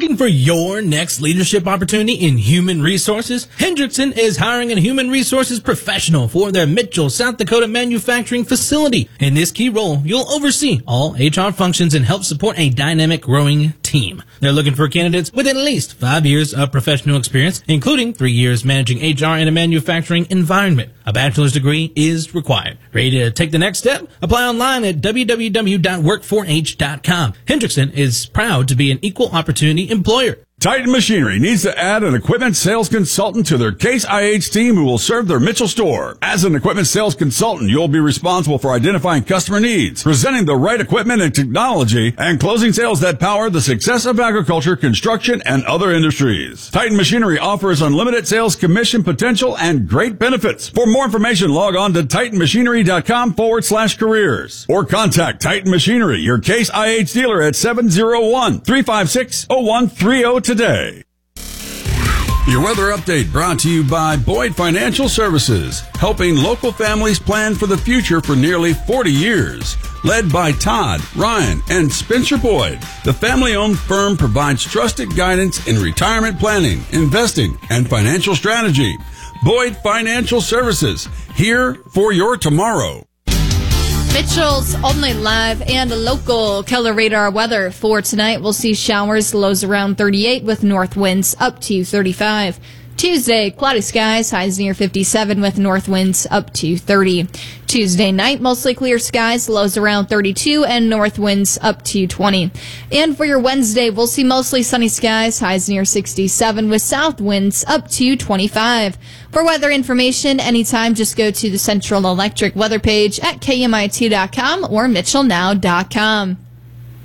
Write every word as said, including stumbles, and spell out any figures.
Looking for your next leadership opportunity in human resources? Hendrickson is hiring a human resources professional for their Mitchell, South Dakota manufacturing facility. In this key role, you'll oversee all H R functions and help support a dynamic, growing team. They're looking for candidates with at least five years of professional experience, including three years managing H R in a manufacturing environment. A bachelor's degree is required. Ready to take the next step? Apply online at w w w dot work four h dot com. Hendrickson is proud to be an equal opportunity employer. Titan Machinery needs to add an equipment sales consultant to their Case I H team who will serve their Mitchell store. As an equipment sales consultant, you'll be responsible for identifying customer needs, presenting the right equipment and technology, and closing sales that power the success of agriculture, construction, and other industries. Titan Machinery offers unlimited sales commission potential and great benefits. For more information, log on to titan machinery dot com forward slash careers or contact Titan Machinery, your Case I H dealer at seven oh one, three five six, oh one three oh today. Your weather update brought to you by Boyd Financial Services, helping local families plan for the future for nearly forty years. Led by Todd, Ryan, and Spencer Boyd, the family-owned firm provides trusted guidance in retirement planning, investing, and financial strategy. Boyd Financial Services, here for your tomorrow. Mitchell's only live and local Keller Radar weather for tonight. We'll see showers, lows around thirty-eight with north winds up to thirty-five. Tuesday, cloudy skies, highs near fifty-seven with north winds up to thirty. Tuesday night, mostly clear skies, lows around thirty-two and north winds up to twenty. And for your Wednesday, we'll see mostly sunny skies, highs near sixty-seven with south winds up to twenty-five. For weather information, anytime, just go to the Central Electric weather page at K M I T dot com or Mitchell Now dot com.